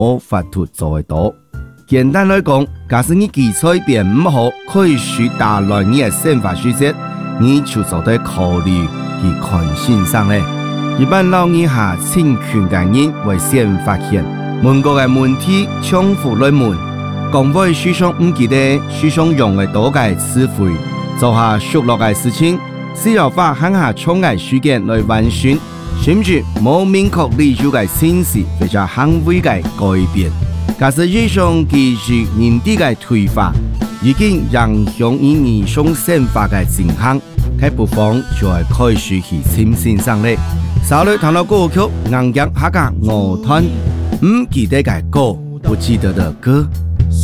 我法度做得到。简单来讲，假使你基础变唔好，可以去打乱你的想法虚设，你就做得考虑去看欣赏咧。一般老人下请权嘅人會先發現，問過嘅問題重複來問，講會書上唔記得書上用嘅多嘅詞彙，做下熟絡嘅事情，需要花很下長嘅時間來完成，甚至冇明確理解嘅信息或者行為嘅改變。假使以上基於人哋嘅推法，已經影響你上想法嘅進行，佢不妨就係開始去深欣賞咧。稍微談到歌曲，硬夾下個樂團，唔記得嘅歌，不記得的歌。